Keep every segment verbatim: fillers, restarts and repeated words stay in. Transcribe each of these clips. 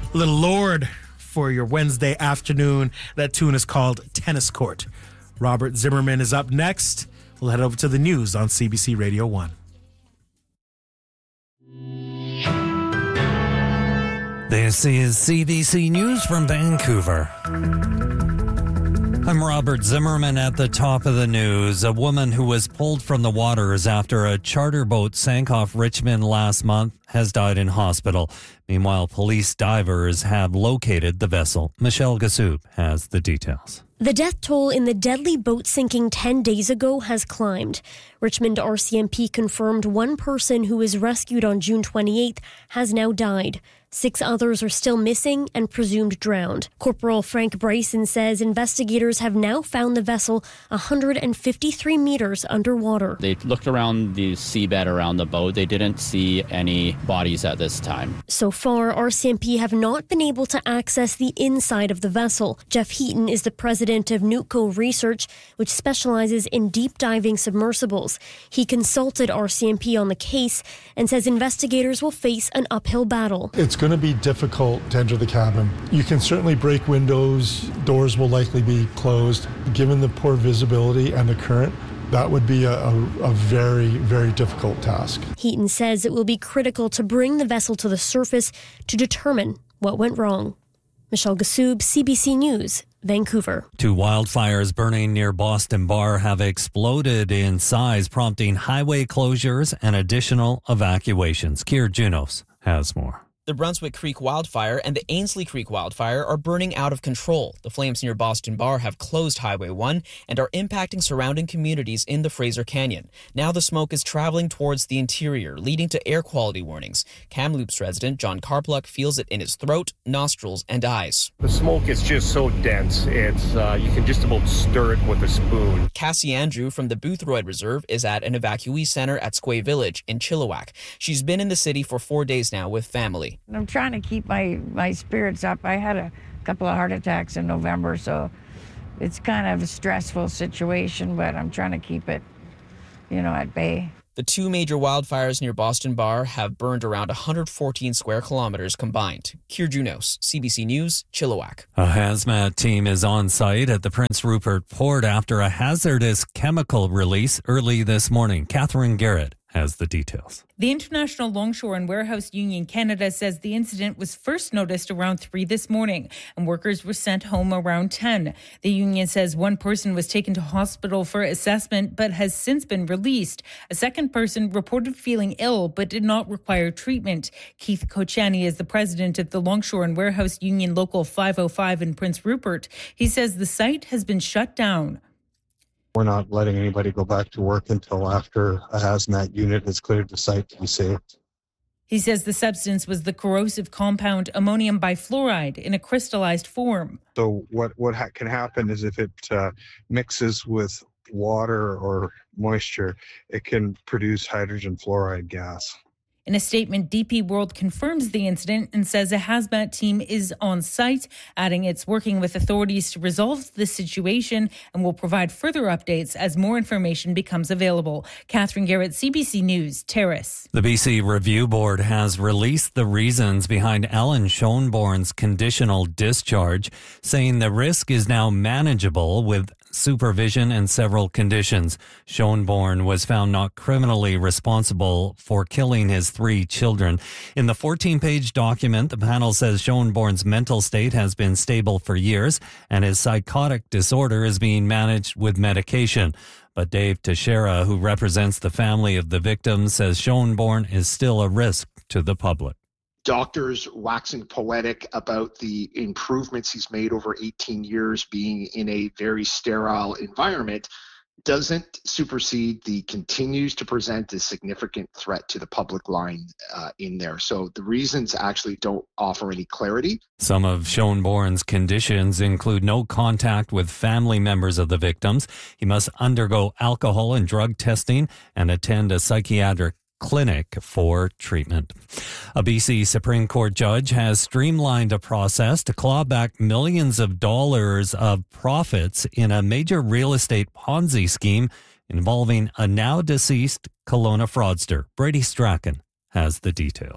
Little Lord for your Wednesday afternoon. That tune is called Tennis Court. Robert Zimmerman is up next. We'll head over to the news on C B C Radio one. This is C B C News from Vancouver. I'm Robert Zimmerman at the top of the news. A woman who was pulled from the waters after a charter boat sank off Richmond last month has died in hospital. Meanwhile, police divers have located the vessel. Michelle Gassoub has the details. The death toll in the deadly boat sinking ten days ago has climbed. Richmond R C M P confirmed one person who was rescued on June twenty-eighth has now died. Six others are still missing and presumed drowned. Corporal Frank Bryson says investigators have now found the vessel one hundred fifty-three meters underwater. They looked around the seabed around the boat. They didn't see any bodies at this time. So far, R C M P have not been able to access the inside of the vessel. Jeff Heaton is the president of Newtco Research, which specializes in deep diving submersibles. He consulted R C M P on the case and says investigators will face an uphill battle. It's going to be difficult to enter the cabin. You can certainly break windows, doors will likely be closed. Given the poor visibility and the current, that would be a, a, a very, very difficult task. Heaton says it will be critical to bring the vessel to the surface to determine what went wrong. Michelle Gassoub, C B C News, Vancouver. Two wildfires burning near Boston Bar have exploded in size, prompting highway closures and additional evacuations. Keir Junos has more. The Brunswick Creek wildfire and the Ainsley Creek wildfire are burning out of control. The flames near Boston Bar have closed Highway one and are impacting surrounding communities in the Fraser Canyon. Now the smoke is traveling towards the interior, leading to air quality warnings. Kamloops resident John Karpluk feels it in his throat, nostrils, and eyes. The smoke is just so dense, it's uh, you can just about stir it with a spoon. Cassie Andrew from the Boothroyd Reserve is at an evacuee center at Squay Village in Chilliwack. She's been in the city for four days now with family. I'm trying to keep my, my spirits up. I had a couple of heart attacks in November, so it's kind of a stressful situation, but I'm trying to keep it, you know, at bay. The two major wildfires near Boston Bar have burned around one hundred fourteen square kilometers combined. Keir Junos, C B C News, Chilliwack. A hazmat team is on site at the Prince Rupert Port after a hazardous chemical release early this morning. Catherine Garrett has the details. The International Longshore and Warehouse Union Canada says the incident was first noticed around three this morning and workers were sent home around ten. The union says one person was taken to hospital for assessment but has since been released. A second person reported feeling ill but did not require treatment. Keith Kochani is the president of the Longshore and Warehouse Union Local five oh five in Prince Rupert. He says the site has been shut down. We're not letting anybody go back to work until after a hazmat unit has cleared the site to be safe. He says the substance was the corrosive compound ammonium bifluoride in a crystallized form. So what, what ha- can happen is if it uh, mixes with water or moisture, it can produce hydrogen fluoride gas. In a statement, D P World confirms the incident and says a hazmat team is on site, adding it's working with authorities to resolve the situation and will provide further updates as more information becomes available. Catherine Garrett, C B C News, Terrace. The B C Review Board has released the reasons behind Ellen Schoenborn's conditional discharge, saying the risk is now manageable with supervision and several conditions. Schoenborn was found not criminally responsible for killing his three children. In the fourteen-page document, the panel says Schoenborn's mental state has been stable for years and his psychotic disorder is being managed with medication. But Dave Teixeira, who represents the family of the victim, says Schoenborn is still a risk to the public. Doctors waxing poetic about the improvements he's made over eighteen years being in a very sterile environment doesn't supersede the continues to present a significant threat to the public line uh, in there. So the reasons actually don't offer any clarity. Some of Schoenborn's conditions include no contact with family members of the victims. He must undergo alcohol and drug testing and attend a psychiatric clinic for treatment. A B C Supreme Court judge has streamlined a process to claw back millions of dollars of profits in a major real estate Ponzi scheme involving a now deceased Kelowna fraudster. Brady Strachan has the details.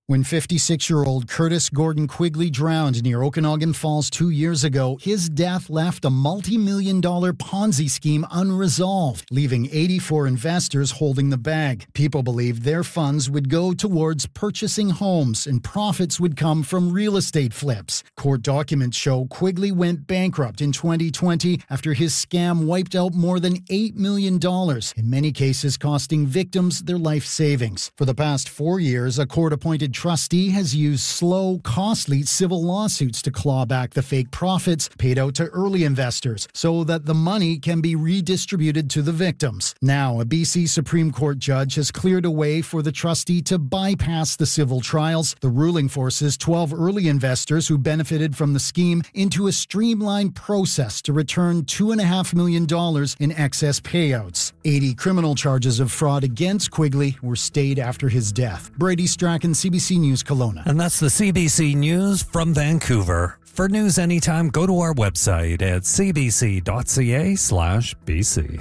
When fifty-six-year-old Curtis Gordon Quigley drowned near Okanagan Falls two years ago, his death left a multi-million dollar Ponzi scheme unresolved, leaving eighty-four investors holding the bag. People believed their funds would go towards purchasing homes and profits would come from real estate flips. Court documents show Quigley went bankrupt in twenty twenty after his scam wiped out more than eight million dollars, in many cases costing victims their life savings. For the past four years, a court-appointed trustee has used slow, costly civil lawsuits to claw back the fake profits paid out to early investors so that the money can be redistributed to the victims. Now, a B C Supreme Court judge has cleared a way for the trustee to bypass the civil trials. The ruling forces twelve early investors who benefited from the scheme into a streamlined process to return two point five million dollars in excess payouts. eighty criminal charges of fraud against Quigley were stayed after his death. Brady Strachan, C B C News, Kelowna. And that's the C B C News from Vancouver. For news anytime, go to our website at cbc.ca slash BC.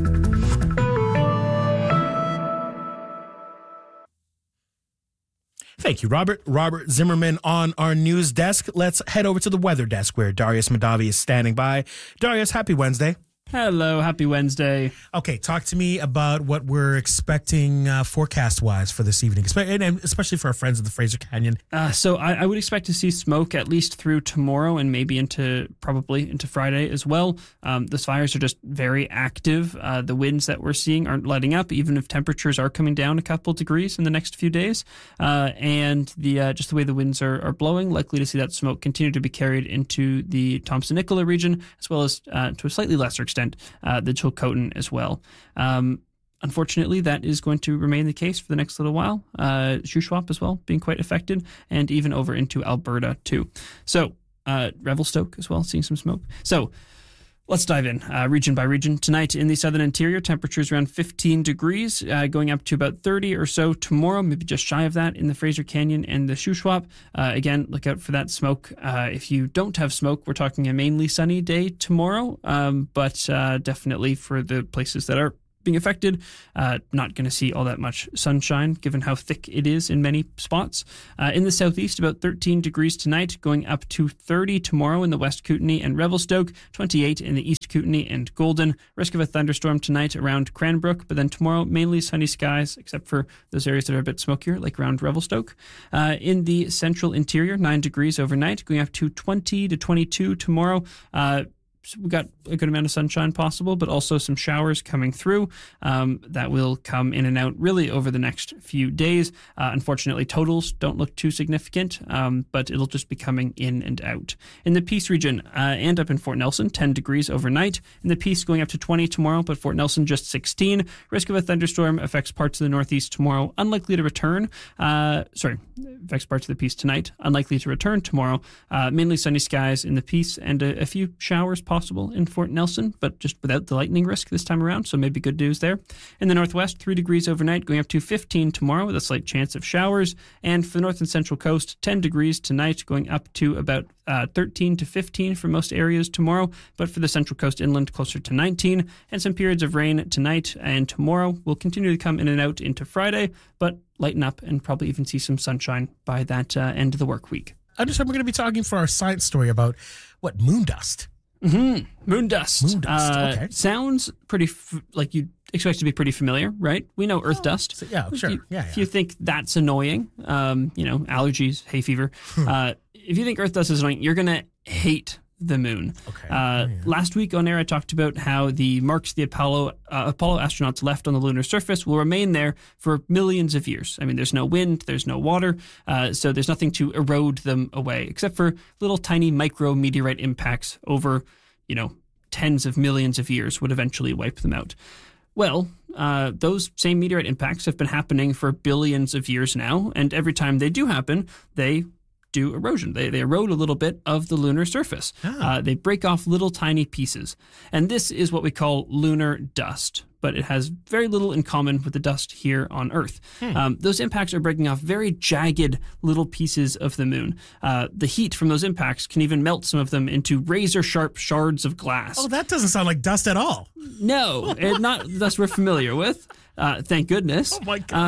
Thank you, Robert. Robert Zimmerman on our news desk. Let's head over to the weather desk where Darius Madavi is standing by. Darius, happy Wednesday. Hello, happy Wednesday. Okay, talk to me about what we're expecting uh, forecast-wise for this evening, and especially for our friends in the Fraser Canyon. Uh, so I, I would expect to see smoke at least through tomorrow and maybe into probably into Friday as well. Um, the fires are just very active. Uh, the winds that we're seeing aren't letting up, even if temperatures are coming down a couple degrees in the next few days. Uh, and the uh, just the way the winds are, are blowing, likely to see that smoke continue to be carried into the Thompson-Nicola region, as well as uh, to a slightly lesser extent Uh, the Chilcotin as well. Um, unfortunately, that is going to remain the case for the next little while. Uh, Shuswap as well being quite affected, and even over into Alberta too. So uh, Revelstoke as well, seeing some smoke. So let's dive in uh, region by region. Tonight in the southern interior, temperatures around fifteen degrees, uh, going up to about thirty or so tomorrow, maybe just shy of that in the Fraser Canyon and the Shuswap. Uh, again, look out for that smoke. Uh, if you don't have smoke, we're talking a mainly sunny day tomorrow, um, but uh, definitely for the places that are being affected, uh, not going to see all that much sunshine given how thick it is in many spots. Uh, in the southeast, about thirteen degrees tonight, going up to thirty tomorrow in the West Kootenay and Revelstoke, twenty-eight in the East Kootenay and Golden. Risk of a thunderstorm tonight around Cranbrook, but then tomorrow mainly sunny skies except for those areas that are a bit smokier like around Revelstoke. Uh, in the central interior, nine degrees overnight, going up to twenty to twenty-two tomorrow. Uh, So we got a good amount of sunshine possible, but also some showers coming through. Um, that will come in and out really over the next few days. Uh, unfortunately, totals don't look too significant, um, but it'll just be coming in and out. In the Peace region uh, and up in Fort Nelson, ten degrees overnight. In the Peace, going up to twenty tomorrow, but Fort Nelson just sixteen. Risk of a thunderstorm affects parts of the northeast tomorrow. Unlikely to return. Uh, sorry, affects parts of the Peace tonight. Unlikely to return tomorrow. Uh, mainly sunny skies in the Peace and a, a few showers possible. Possible in Fort Nelson, but just without the lightning risk this time around, so maybe good news there. In the northwest, three degrees overnight, going up to fifteen tomorrow with a slight chance of showers. And for the north and central coast, ten degrees tonight, going up to about uh, thirteen to fifteen for most areas tomorrow, but for the central coast inland, closer to nineteen. And some periods of rain tonight and tomorrow will continue to come in and out into Friday, but lighten up and probably even see some sunshine by that uh, end of the work week. I understand we're going to be talking for our science story about, what, moon dust? Mm-hmm. Moon dust. Moon dust. Uh, okay. Sounds pretty f- like you'd expect to be pretty familiar, right? We know Earth oh, dust. So, yeah, sure. If you, yeah, yeah. if you think that's annoying, um, you know, allergies, hay fever. uh, if you think Earth dust is annoying, you're gonna hate the moon. Okay. Uh, yeah, yeah. Last week on air, I talked about how the marks the Apollo uh, Apollo astronauts left on the lunar surface will remain there for millions of years. I mean, there's no wind, there's no water, uh, so there's nothing to erode them away, except for little tiny micro meteorite impacts over, you know, tens of millions of years would eventually wipe them out. Well, uh, those same meteorite impacts have been happening for billions of years now, and every time they do happen, they do erosion. They, they erode a little bit of the lunar surface. Ah. Uh, they break off little tiny pieces. And this is what we call lunar dust, but it has very little in common with the dust here on Earth. Hmm. Um, those impacts are breaking off very jagged little pieces of the moon. Uh, the heat from those impacts can even melt some of them into razor-sharp shards of glass. Oh, that doesn't sound like dust at all. No, it, not dust we're familiar with. Uh, thank goodness. Oh, my gosh. Uh,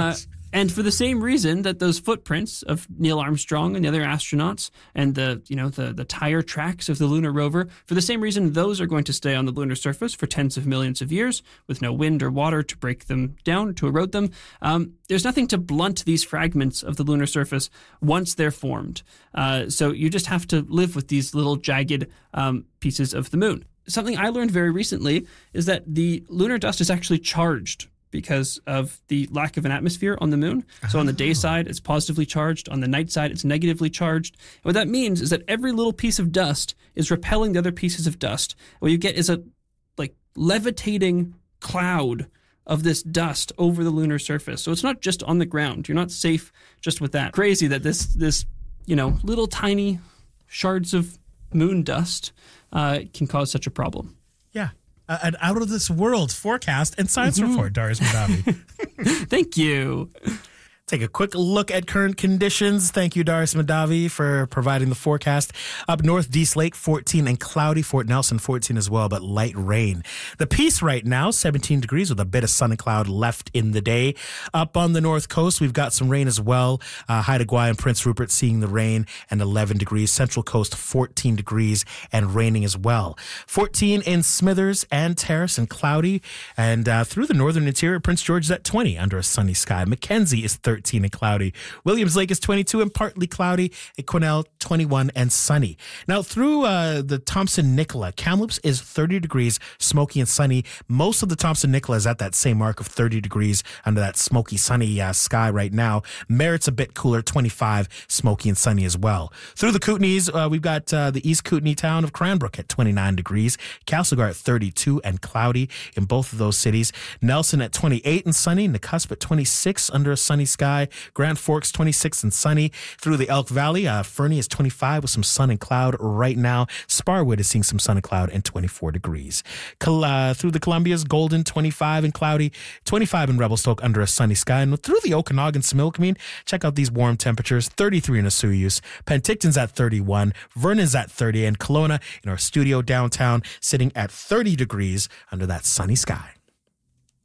And for the same reason that those footprints of Neil Armstrong and the other astronauts and the, you know, the, the tire tracks of the lunar rover, for the same reason those are going to stay on the lunar surface for tens of millions of years with no wind or water to break them down, to erode them. Um, there's nothing to blunt these fragments of the lunar surface once they're formed. Uh, so you just have to live with these little jagged um, pieces of the moon. Something I learned very recently is that the lunar dust is actually charged because of the lack of an atmosphere on the moon. So on the day side, it's positively charged. On the night side, it's negatively charged. And what that means is that every little piece of dust is repelling the other pieces of dust. What you get is a like levitating cloud of this dust over the lunar surface. So it's not just on the ground. You're not safe just with that. Crazy that this, this you know, little tiny shards of moon dust uh, can cause such a problem. Yeah. Uh, an out-of-this-world forecast and science Mm-hmm. report, Darius Madavi. Thank you. Take a quick look at current conditions. Thank you, Darius Madavi, for providing the forecast. Up north, Dease Lake, fourteen and cloudy. Fort Nelson, fourteen as well, but light rain. The Peace right now, seventeen degrees with a bit of sun and cloud left in the day. Up on the north coast, we've got some rain as well. Uh, Haida Gwaii and Prince Rupert seeing the rain and eleven degrees. Central Coast, fourteen degrees and raining as well. fourteen in Smithers and Terrace and cloudy. And uh, through the northern interior, Prince George is at twenty under a sunny sky. Mackenzie is thirteen and cloudy. Williams Lake is twenty-two and partly cloudy. At Quesnel, twenty-one and sunny. Now through uh, the Thompson-Nicola, Kamloops is thirty degrees, smoky and sunny. Most of the Thompson-Nicola is at that same mark of thirty degrees under that smoky, sunny uh, sky right now. Merritt's a bit cooler, twenty-five, smoky and sunny as well. Through the Kootenays, uh, we've got uh, the East Kootenay town of Cranbrook at twenty-nine degrees. Castlegar at thirty-two and cloudy in both of those cities. Nelson at twenty-eight and sunny. Nakusp at twenty-six under a sunny sky. Grand Forks, twenty-six and sunny. Through the Elk Valley, uh, Fernie is twenty-five with some sun and cloud right now. Sparwood is seeing some sun and cloud and twenty-four degrees. Col- uh, through the Columbias, Golden, twenty-five and cloudy. twenty-five in Revelstoke under a sunny sky. And through the Okanagan, Similkameen, check out these warm temperatures. thirty-three in Osoyoos. Penticton's at thirty-one. Vernon's at thirty. And Kelowna in our studio downtown sitting at thirty degrees under that sunny sky.